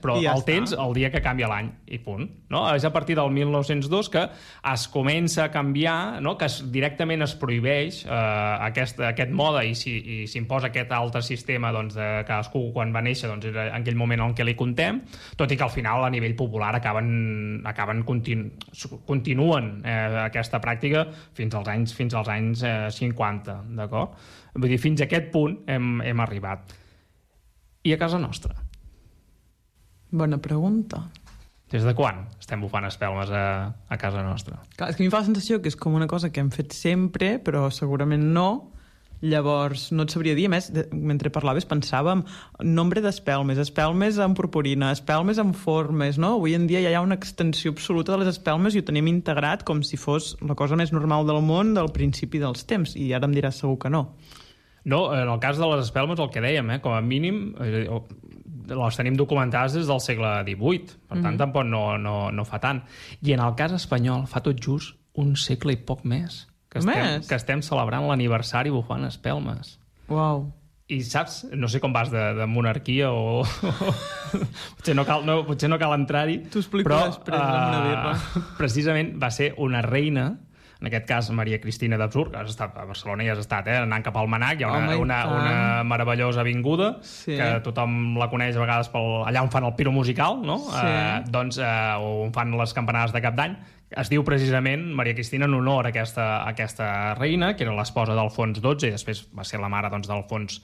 però el tens el dia que canvia l'any i punt, no? És a partir del 1902 que es comença a canviar, no? Que directament es prohibeix aquest mode i s'imposa aquest altre sistema, doncs, de cadascú quan va néixer, doncs era en aquell moment en què li contem, tot i que al final a nivell popular continuen aquesta pràctica fins als anys 50, d'acord? Vull dir, fins a aquest punt hem arribat. I a casa nostra? Bona pregunta. Des de quan estem bufant espelmes a casa nostra? Clar, és que a mi em fa la sensació que és com una cosa que hem fet sempre, però segurament no. Llavors, no et sabria dir. A més, mentre parlaves pensàvem nombre d'espelmes, espelmes amb purpurina, espelmes amb formes, no? Avui en dia ja hi ha una extensió absoluta de les espelmes i ho tenim integrat com si fos la cosa més normal del món del principi dels temps. I ara em diràs segur que no. No, en el cas de les espelmes, el que dèiem, com a mínim, les tenim documentades des del segle XVIII, per tant, tampoc no fa tant. I en el cas espanyol fa tot just un segle i poc més que estem celebrant l'aniversari bufant espelmes. Uau. I saps, no sé com vas de monarquia o potser no cal entrar-hi. T'ho explico després amb una birra. Precisament va ser una reina, en aquest cas Maria Cristina d'Habsburg, has estat a Barcelona i has estat, anant cap al Manac, hi ha una meravellosa avinguda, que tothom la coneix a vegades allà on fan el piro musical, no? On fan les campanades de Cap d'Any. Es diu precisament Maria Cristina en honor a aquesta reina, que era l'esposa d'Alfons XII i després va ser la mare d'Alfons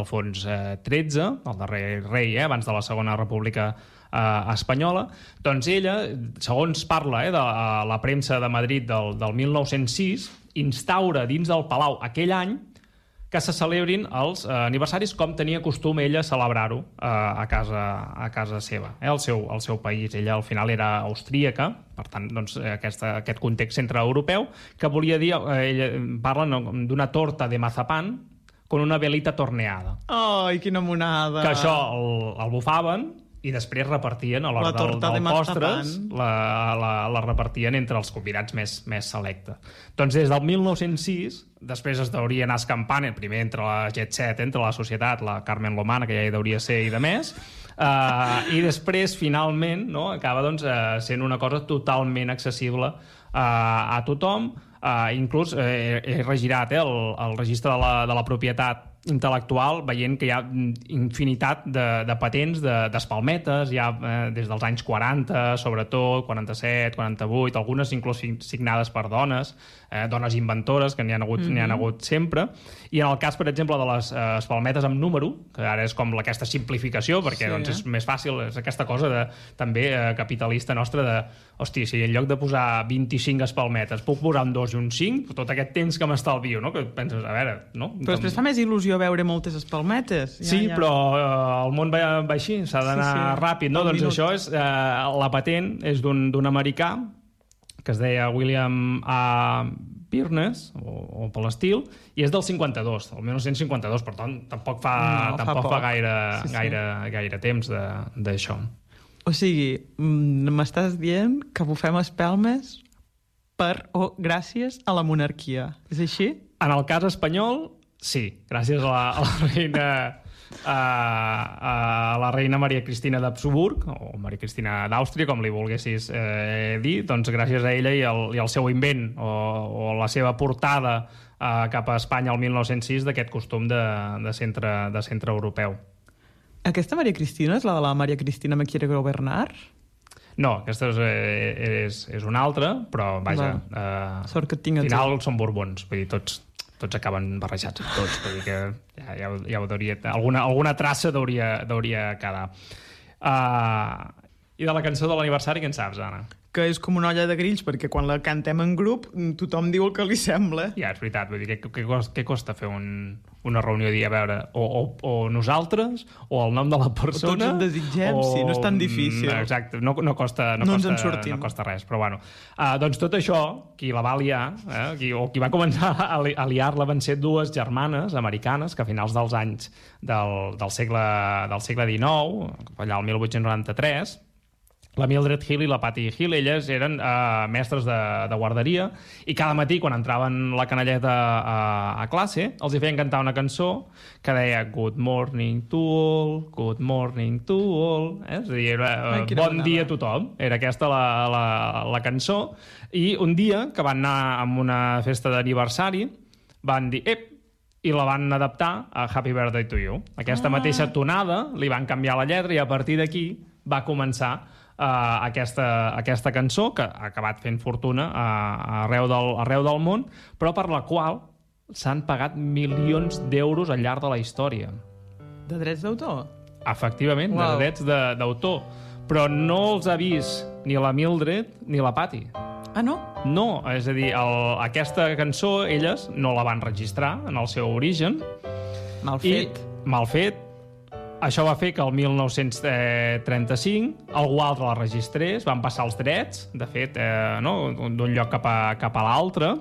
XIII, el darrer rei, abans de la Segona República espanyola. Doncs ella, segons parla de la premsa de Madrid del 1906, instaura dins del Palau aquell any que se celebrin els aniversaris com tenia costum ella celebrar-ho a casa seva, al seu país. Ella al final era austríaca, per tant, doncs, aquest context centreeuropeu, que volia dir, ella parla d'una torta de mazapán con una velita torneada. Ai, quina monada! Que això el bufaven i després repartien a l'hora del postres, la repartien entre els convidats més selecte. Doncs des del 1906, després es deuria anar escampant, primer entre la jet set, entre la societat, la Carmen Lomana, que ja hi deuria ser i de més, i després, finalment, acaba sent una cosa totalment accessible a tothom. Inclús he regirat el registre de la propietat intel·lectual, veient que hi ha infinitat de patents d'espalmetes, ja des dels anys 40, sobretot, 47, 48, algunes inclús signades per dones inventores, que n'hi ha hagut sempre. I en el cas, per exemple, de les espalmetes amb número, que ara és com aquesta simplificació, perquè és més fàcil, és aquesta cosa també capitalista nostra de, hòstia, si en lloc de posar 25 espalmetes puc posar un 2 i un 5, tot aquest temps que m'estalvio, no? Que penses, a veure, no? Però després fa més il·lusió veure moltes espalmetes. Però el món va així, s'ha d'anar ràpid, no? Doncs això és, la patent és d'un americà que es deia William A. Birnes, o per l'estil, i és del 52, del 1952, per tant, tampoc fa gaire temps d'això. O sigui, m'estàs dient que bufem espelmes gràcies a la monarquia. És així? En el cas espanyol, sí, gràcies a la reina Maria Cristina d'Habsburg, o Maria Cristina d'Àustria, com li volguessis dir, doncs gràcies a ella i al seu invent o la seva portada cap a Espanya el 1906 d'aquest costum de centre europeu. Aquesta Maria Cristina és la de la Maria Cristina me quiere gobernar? No, aquesta és una altra, però vaja, sort que et tinc al final són borbons, vull dir, tots acaben barrejats amb tots, vull dir que ja ho hauria... Alguna traça hauria quedar. I de la cançó de l'aniversari, què en saps, Anna? Que és com una olla de grills, perquè quan la cantem en grup tothom diu el que li sembla. Ja, és veritat, vull dir, què costa fer una reunió i dir, a veure, o nosaltres, o el nom de la persona... O tots el desitgem, sí, no és tan difícil. Exacte, no costa res, però bueno. Doncs tot això, qui la va liar, o qui va començar a liar-la van ser dues germanes americanes que a finals dels anys del segle XIX, allà el 1893, la Mildred Hill i la Patty Hill. Elles eren mestres de guarderia i cada matí, quan entraven la canalleta a classe, els hi feien cantar una cançó que deia Good morning to all, good morning to all. És a dir, bon dia a tothom. Era aquesta la cançó. I un dia que van anar a una festa d'aniversari van dir, i la van adaptar a Happy Birthday to You. Aquesta mateixa tonada li van canviar la lletra i a partir d'aquí va començar aquesta cançó que ha acabat fent fortuna arreu del món, però per la qual s'han pagat milions d'euros al llarg de la història. De drets d'autor? Efectivament, de drets d'autor. Però no els ha vist ni la Mildred ni la Patty. Ah, no? No, és a dir, aquesta cançó elles no la van registrar en el seu origen. Mal fet. Mal fet. Això va fer que el 1935 algú altre la registrés, van passar els drets, de fet, d'un lloc cap a l'altre,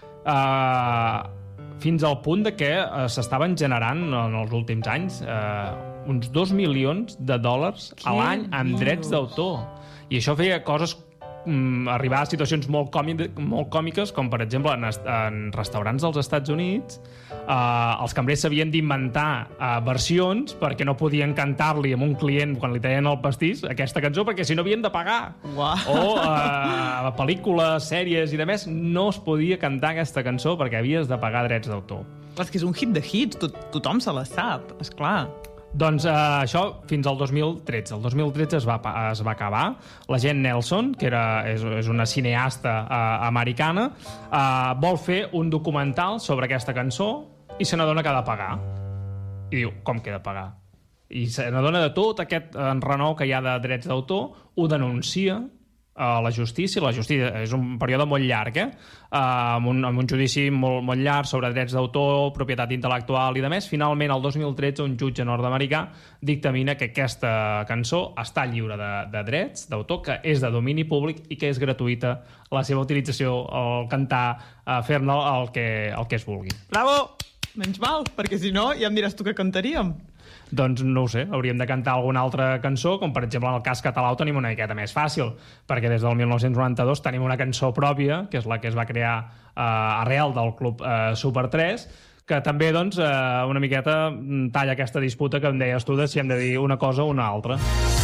fins al punt de que s'estaven generant en els últims anys uns 2 milions de dòlars a l'any en drets d'autor. I això feia coses arribar a situacions molt còmiques, com per exemple en restaurants dels Estats Units els cambrers s'havien d'inventar versions perquè no podien cantar-li a un client quan li treien el pastís aquesta cançó perquè si no havien de pagar. O a pel·lícules, sèries i demés no es podia cantar aquesta cançó perquè havies de pagar drets d'autor. És que és un hit de hits, tothom se la sap, esclar. Doncs això fins al 2013. El 2013 es va acabar. La Jen Nelson, que és una cineasta americana, vol fer un documental sobre aquesta cançó i se n'adona que ha de pagar. I diu, com que he de pagar? I se n'adona de tot aquest enrenou que hi ha de drets d'autor, ho denuncia a la justícia. La justícia és un període molt llarg, amb un judici molt llarg sobre drets d'autor, propietat intel·lectual i demés. Finalment, el 2013, un jutge nord-americà dictamina que aquesta cançó està lliure de drets d'autor, que és de domini públic i que és gratuïta la seva utilització, el cantar, fer-ne el que es vulgui. Bravo! Menys mal, perquè si no ja em diràs tu què cantaríem. Doncs no ho sé, hauríem de cantar alguna altra cançó, com per exemple en el cas català ho tenim una miqueta més fàcil, perquè des del 1992 tenim una cançó pròpia, que és la que es va crear arrel del Club Super 3, que també doncs, una miqueta talla aquesta disputa que em deies tu de si hem de dir una cosa o una altra.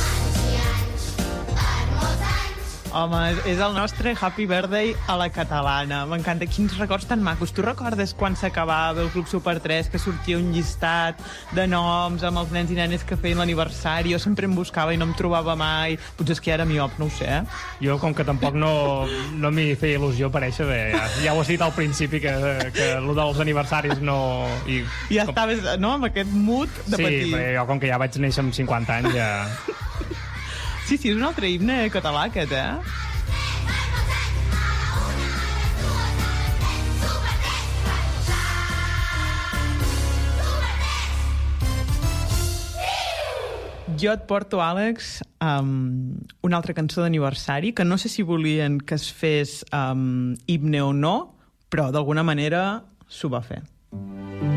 Home, és el nostre Happy Birthday a la catalana. M'encanta. Quins records tan macos. Tu recordes quan s'acabava el Club Super 3 que sortia un llistat de noms amb els nens i nenes que feien l'aniversari? Jo sempre em buscava i no em trobava mai. Potser és que ja era miop, no ho sé. Jo, com que tampoc no m'hi feia il·lusió aparèixer, ja ho has dit al principi, que el dels aniversaris no... Ja estaves, no?, amb aquest mood de patir. Sí, però jo, com que ja vaig néixer amb 50 anys, ja... Sí, és un altre himne català, aquest, Jo et porto, Àlex, una altra cançó d'aniversari, que no sé si volien que es fes himne o no, però d'alguna manera s'ho va fer.